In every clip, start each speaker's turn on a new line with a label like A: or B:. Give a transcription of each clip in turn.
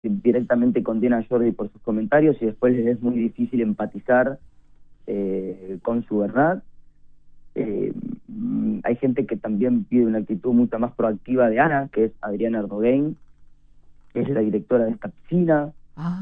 A: directamente condena a Jordi por sus comentarios y después les es muy difícil empatizar con su verdad. Hay gente que también pide una actitud mucho más proactiva de Ana, que es Adriana Erdogain, que es la directora de esta piscina.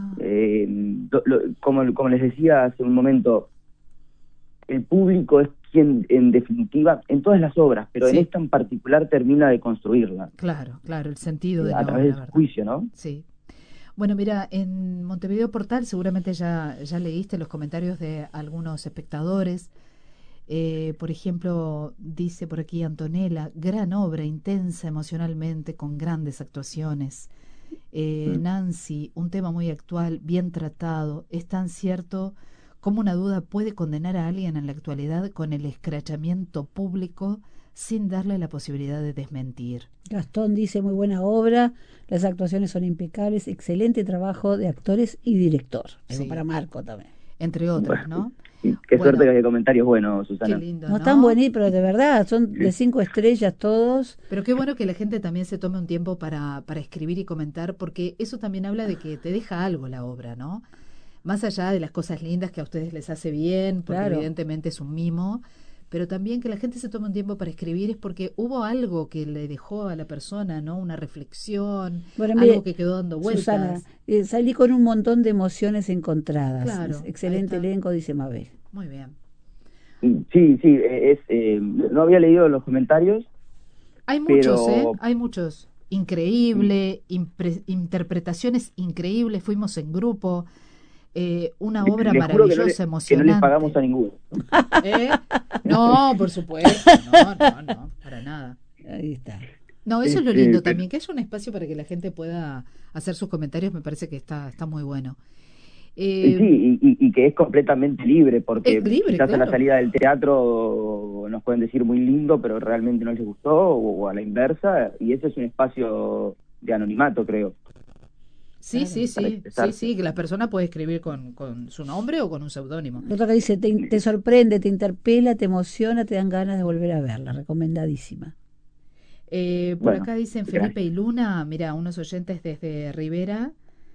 A: Como les decía hace un momento, el público es quien, en definitiva, en todas las obras, pero en esta en particular termina de construirla.
B: Claro, el sentido de la
A: a través
B: obra,
A: del
B: ¿verdad?
A: juicio, ¿no?
B: Sí. Bueno, mira, en Montevideo Portal seguramente ya leíste los comentarios de algunos espectadores. Por ejemplo, dice por aquí Antonella, gran obra, intensa emocionalmente, con grandes actuaciones. Nancy, un tema muy actual, bien tratado. Es tan cierto como una duda puede condenar a alguien en la actualidad con el escrachamiento público sin darle la posibilidad de desmentir.
C: Gastón dice, muy buena obra, las actuaciones son impecables, excelente trabajo de actores y director. Eso para Marco también.
B: Entre otros, ¿no?
A: Qué suerte que hay comentarios buenos, Susana.
B: Qué lindo,
C: no están buenos, pero de verdad, son de 5 estrellas todos.
B: Pero qué bueno que la gente también se tome un tiempo para escribir y comentar, porque eso también habla de que te deja algo la obra, ¿no? Más allá de las cosas lindas que a ustedes les hace bien, porque evidentemente es un mimo, pero también que la gente se tome un tiempo para escribir es porque hubo algo que le dejó a la persona, ¿no? Una reflexión, algo que quedó dando vueltas.
C: Susana, salí con un montón de emociones encontradas.
B: Claro,
C: excelente elenco, dice Mabel.
B: Muy bien.
A: Sí, no había leído los comentarios.
B: Hay muchos, hay muchos. Increíble, interpretaciones increíbles, fuimos en grupo. Una obra maravillosa, emocionante.
A: Que no les pagamos a ninguno.
B: No, por supuesto, no, para nada.
C: Ahí está.
B: No, eso es lo lindo también, que haya un espacio para que la gente pueda hacer sus comentarios, me parece que está muy bueno.
A: Y que es completamente libre, porque
B: es libre,
A: quizás
B: claro.
A: A la salida del teatro nos pueden decir muy lindo, pero realmente no les gustó, o a la inversa, y ese es un espacio de anonimato, creo.
B: Sí, que la persona puede escribir con su nombre o con un seudónimo.
C: Otra que dice, te sorprende, te interpela, te emociona, te dan ganas de volver a verla, recomendadísima.
B: Por acá dicen Felipe y Luna, mira, unos oyentes desde Rivera.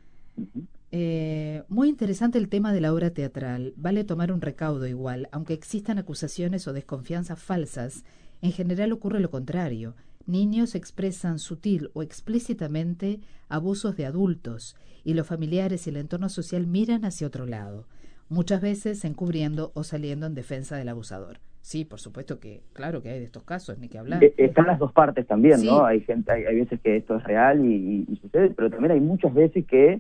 B: Muy interesante el tema de la obra teatral. Vale tomar un recaudo igual, aunque existan acusaciones o desconfianzas falsas. En general ocurre lo contrario. Niños expresan sutil o explícitamente abusos de adultos y los familiares y el entorno social miran hacia otro lado, muchas veces encubriendo o saliendo en defensa del abusador. Sí, por supuesto que, claro que hay de estos casos, ni que hablar.
A: Están las dos partes también,
B: sí.
A: ¿no? Hay veces que esto es real y sucede, pero también hay muchas veces que,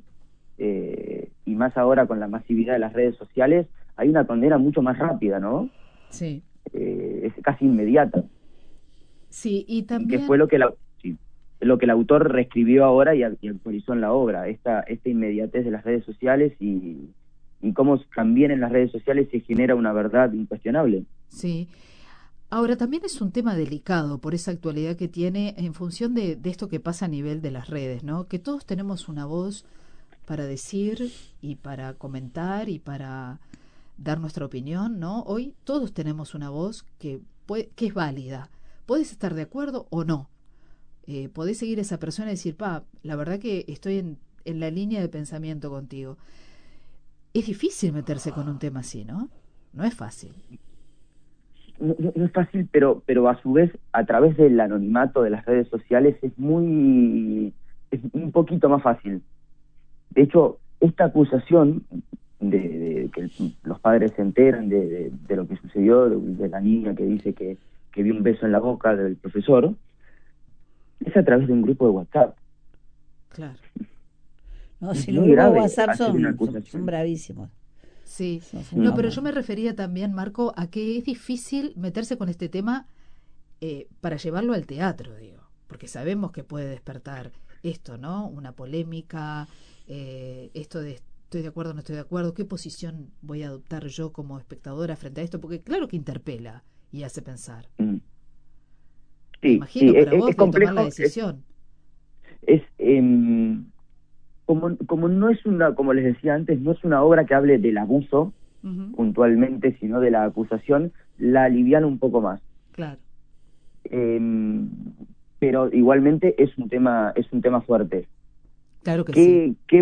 A: y más ahora con la masividad de las redes sociales, hay una condena mucho más rápida, ¿no?
B: Sí.
A: Es casi inmediata.
B: Sí, y también...
A: Que fue lo que el autor reescribió ahora y actualizó en la obra, esta inmediatez de las redes sociales y cómo también en las redes sociales se genera una verdad incuestionable.
B: Sí. Ahora, también es un tema delicado por esa actualidad que tiene en función de esto que pasa a nivel de las redes, ¿no? Que todos tenemos una voz para decir y para comentar y para dar nuestra opinión, ¿no? Hoy todos tenemos una voz que es válida. Podés estar de acuerdo o no. Podés seguir a esa persona y decir, la verdad que estoy en la línea de pensamiento contigo. Es difícil meterse con un tema así, ¿no? No es fácil.
A: No es fácil, pero a su vez, a través del anonimato de las redes sociales es un poquito más fácil. De hecho, esta acusación de que los padres se enteran de lo que sucedió, de la niña que dice que vio un beso en la boca del profesor, es a través de un grupo de WhatsApp.
C: Claro. No, si los grupos de WhatsApp son bravísimos.
B: Sí. No, pero yo me refería también, Marco, a que es difícil meterse con este tema para llevarlo al teatro, digo, porque sabemos que puede despertar esto, ¿no? Una polémica, esto de estoy de acuerdo o no estoy de acuerdo, qué posición voy a adoptar yo como espectadora frente a esto, porque claro que interpela y hace pensar.
A: Sí,
B: me imagino para vos
A: es complejo,
B: tomar la decisión.
A: Como no es como les decía antes, no es una obra que hable del abuso puntualmente, sino de la acusación, la aliviana un poco más.
B: Claro.
A: Pero igualmente es un tema fuerte.
B: Claro que sí.
A: ¿Qué